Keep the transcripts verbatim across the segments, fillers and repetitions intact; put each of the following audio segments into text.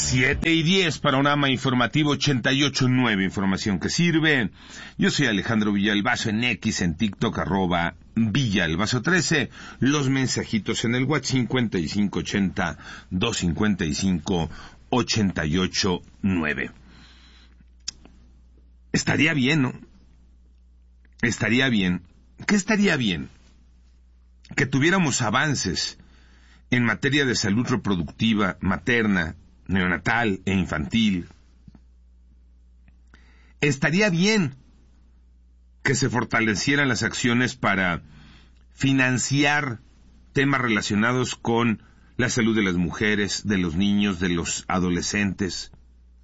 Siete y diez, Panorama Informativo ochenta y ocho punto nueve, información que sirve. Yo soy Alejandro Villalbazo, en X, en TikTok, arroba Villalbazo trece. Los mensajitos en el WhatsApp cincuenta y cinco ochenta, doscientos cincuenta y cinco, ochenta y ocho nueve. Estaría bien, ¿no? Estaría bien. ¿Qué estaría bien? Que tuviéramos avances en materia de salud reproductiva, materna, neonatal e infantil. Estaría bien que se fortalecieran las acciones para financiar temas relacionados con la salud de las mujeres, de los niños, de los adolescentes.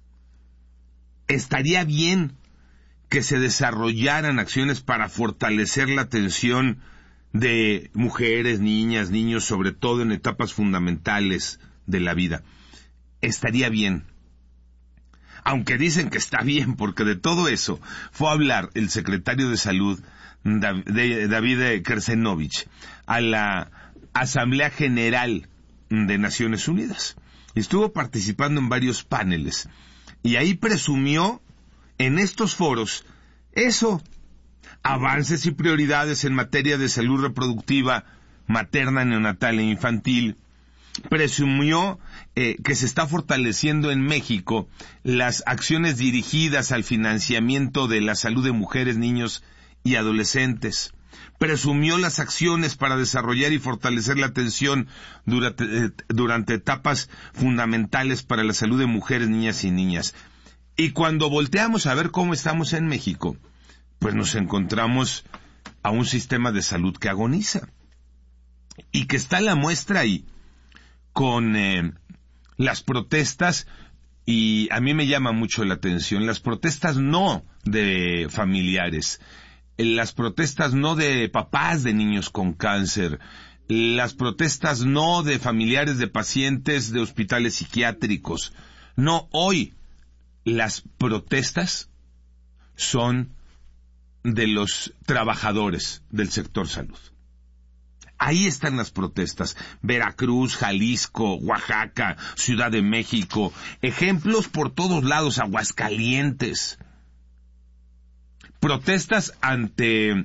Estaría bien que se desarrollaran acciones para fortalecer la atención de mujeres, niñas, niños, sobre todo en etapas fundamentales de la vida. Estaría bien. Aunque dicen que está bien, porque de todo eso fue a hablar el secretario de Salud, David Kersenovich, a la Asamblea General de Naciones Unidas. Estuvo participando en varios paneles y ahí presumió en estos foros eso, avances y prioridades en materia de salud reproductiva, materna, neonatal e infantil. Presumió eh, que se está fortaleciendo en México las acciones dirigidas al financiamiento de la salud de mujeres, niños y adolescentes. Presumió las acciones para desarrollar y fortalecer la atención durante, eh, durante etapas fundamentales para la salud de mujeres, niñas y niñas. Y cuando volteamos a ver cómo estamos en México, pues nos encontramos a un sistema de salud que agoniza. Y que está la muestra ahí, con eh, las protestas, y a mí me llama mucho la atención, las protestas no de familiares, las protestas no de papás de niños con cáncer, las protestas no de familiares de pacientes de hospitales psiquiátricos. No, hoy las protestas son de los trabajadores del sector salud. Ahí están las protestas. Veracruz, Jalisco, Oaxaca, Ciudad de México. Ejemplos por todos lados. Aguascalientes. Protestas ante...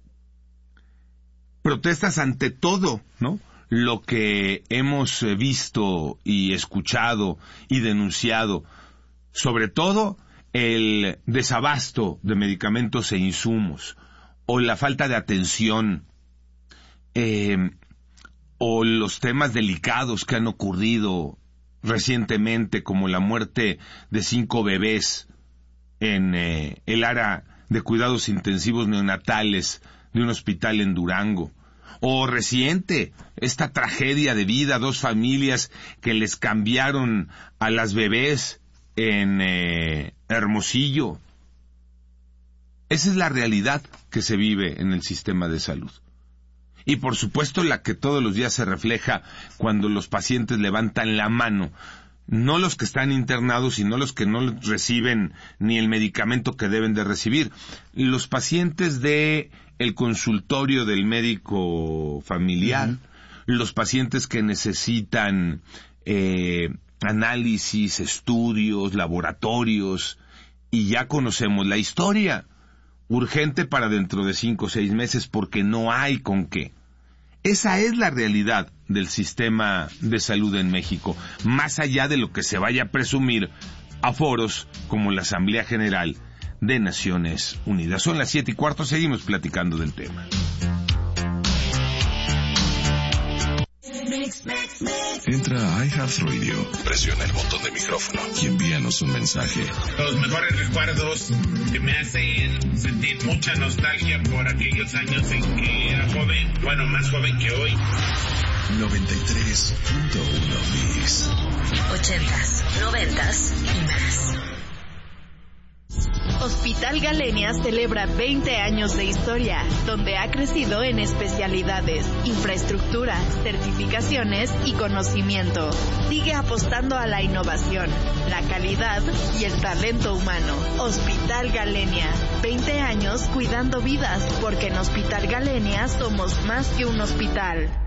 Protestas ante todo, ¿no? Lo que hemos visto y escuchado y denunciado. Sobre todo el desabasto de medicamentos e insumos. O la falta de atención. Eh, o los temas delicados que han ocurrido recientemente, como la muerte de cinco bebés en eh, el área de cuidados intensivos neonatales de un hospital en Durango, o reciente, esta tragedia de vida, dos familias que les cambiaron a las bebés en eh, Hermosillo. Esa es la realidad que se vive en el sistema de salud. Y por supuesto la que todos los días se refleja cuando los pacientes levantan la mano, no los que están internados, sino los que no reciben ni el medicamento que deben de recibir. Los pacientes de el consultorio del médico familiar, uh-huh. Los pacientes que necesitan eh, análisis, estudios, laboratorios, y ya conocemos la historia. Urgente para dentro de cinco o seis meses porque no hay con qué. Esa es la realidad del sistema de salud en México, más allá de lo que se vaya a presumir a foros como la Asamblea General de Naciones Unidas. Son las siete y cuarto, seguimos platicando del tema. Entra a iHeartRadio, presiona el botón de micrófono y envíanos un mensaje. Los mejores recuerdos que me hacen sentir mucha nostalgia por aquellos años en que era joven, bueno, más joven que hoy. noventa y tres punto uno Mix. Ochentas, noventas y más. Hospital Galenia celebra veinte años de historia, donde ha crecido en especialidades, infraestructura, certificaciones y conocimiento. Sigue apostando a la innovación, la calidad y el talento humano. Hospital Galenia, veinte años cuidando vidas, porque en Hospital Galenia somos más que un hospital.